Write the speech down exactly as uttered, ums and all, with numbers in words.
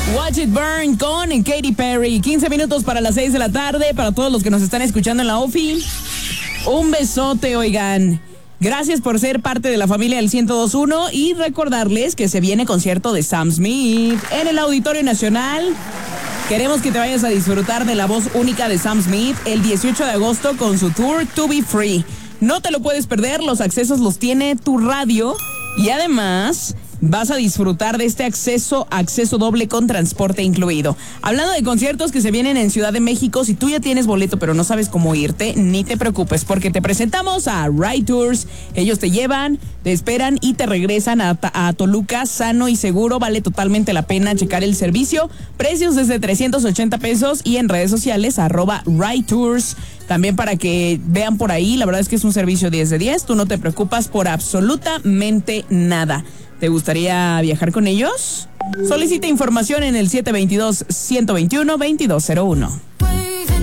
Watch It Burn con Katy Perry. quince minutos para las seis de la tarde. Para todos los que nos están escuchando en la OFI, un besote, oigan. Gracias por ser parte de la familia del ciento dos punto uno y recordarles que se viene concierto de Sam Smith en el Auditorio Nacional. Queremos que te vayas a disfrutar de la voz única de Sam Smith el dieciocho de agosto con su tour To Be Free. No te lo puedes perder, los accesos los tiene tu radio y además vas a disfrutar de este acceso, acceso doble con transporte incluido. Hablando de conciertos que se vienen en Ciudad de México, si tú ya tienes boleto pero no sabes cómo irte, ni te preocupes porque te presentamos a Ride Tours. Ellos te llevan, te esperan y te regresan a, a Toluca sano y seguro. Vale totalmente la pena checar el servicio. Precios desde trescientos ochenta pesos y en redes sociales arroba Ride Tours. También para que vean por ahí, la verdad es que es un servicio diez de diez. Tú no te preocupas por absolutamente nada. ¿Te gustaría viajar con ellos? Solicita información en el siete dos dos, uno dos uno, dos dos cero uno.